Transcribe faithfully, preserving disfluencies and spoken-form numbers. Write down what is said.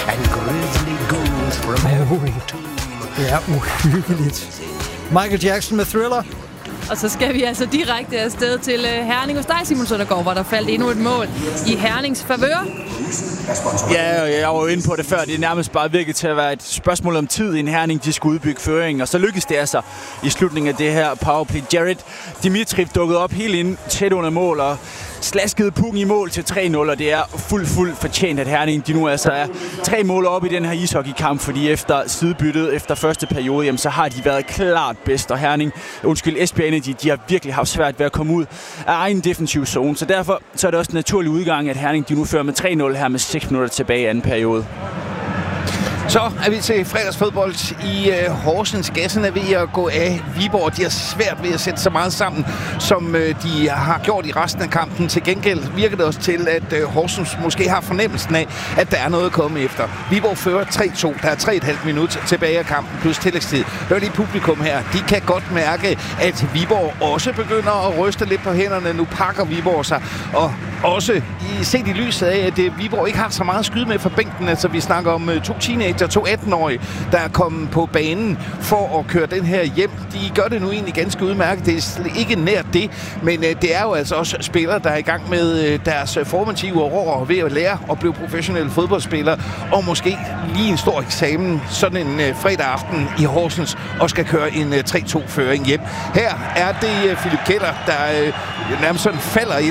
and grizzly ghouls from every tomb. Det er uhyggeligt. Michael Jackson med Thriller. Og så skal vi altså direkte afsted til uh, Herning hos dig, Simon Søndergaard, hvor der faldt endnu et mål i Hernings favør. Ja, jeg var jo inde på det før. Det er nærmest bare virket til at være et spørgsmål om tid i en Herning, de skulle udbygge føringen. Og så lykkedes det altså i slutningen af det her powerplay. Jared Dimitriv dukkede op helt ind tæt under mål og slaskede pukken i mål til tre nul, og det er fuldt, fuldt fortjent, at Herning de nu altså er tre mål op i den her ishockeykamp, fordi efter sidebyttet, efter første periode, jamen, så har de været klart bedst, og Herning, undskyld, Esbjerg Energy, de har virkelig haft svært ved at komme ud af egen defensiv zone, så derfor så er det også en naturlig udgang, at Herning de nu fører med tre nul her med seks minutter tilbage i anden periode. Så er vi til fredagsfodbold i uh, Horsens. Gassen er ved at gå af. Viborg, de har svært ved at sætte så meget sammen, som uh, de har gjort i resten af kampen. Til gengæld virker det også til, at uh, Horsens måske har fornemmelsen af, at der er noget at komme efter. Viborg fører tre to. Der er tre komma fem minut tilbage af kampen plus tillægstid. Hør lige publikum her. De kan godt mærke, at Viborg også begynder at ryste lidt på hænderne. Nu pakker Viborg sig, og også i, set i lyset af, at uh, Viborg ikke har så meget at skyde med fra bænken. Altså, vi snakker om uh, to teenager, to atten-årige, der er kommet på banen for at køre den her hjem. De gør det nu egentlig ganske udmærket. Det er ikke nært det, men uh, det er jo altså også spillere, der er i gang med uh, deres formative år ved at lære at blive professionelle fodboldspillere, og måske lige en stor eksamen sådan en uh, fredag aften i Horsens, og skal køre en uh, tre to-føring hjem. Her er det uh, Philip Keller, der uh, nærmest sådan falder ind